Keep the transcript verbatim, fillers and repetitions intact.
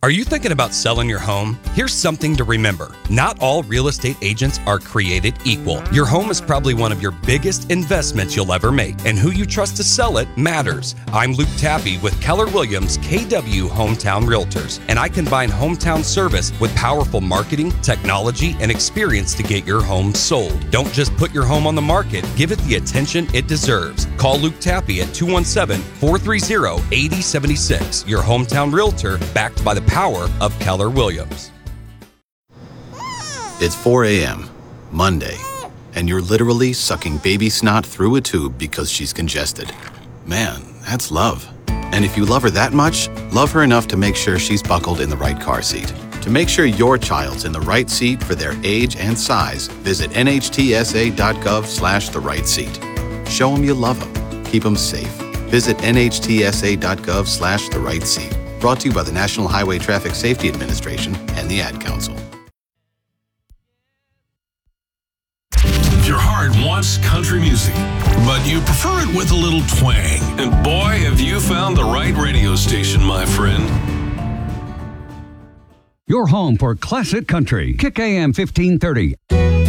Are you thinking about selling your home? Here's something to remember. Not all real estate agents are created equal. Your home is probably one of your biggest investments you'll ever make, and who you trust to sell it matters. I'm Luke Tappy with Keller Williams K W Hometown Realtors, and I combine hometown service with powerful marketing, technology, and experience to get your home sold. Don't just put your home on the market, give it the attention it deserves. Call Luke Tappy at two one seven, four three zero, eight zero seven six, your hometown realtor, backed by the power of Keller Williams. It's four a.m., Monday, and you're literally sucking baby snot through a tube because she's congested. Man, that's love. And if you love her that much, love her enough to make sure she's buckled in the right car seat. To make sure your child's in the right seat for their age and size, visit nhtsa.gov slash the right seat. Show them you love them. Keep them safe. Visit nhtsa.gov slash the right seat. Brought to you by the National Highway Traffic Safety Administration and the Ad Council. Your heart wants country music, but you prefer it with a little twang. And boy, have you found the right radio station, my friend. Your home for classic country. Kick A M fifteen thirty.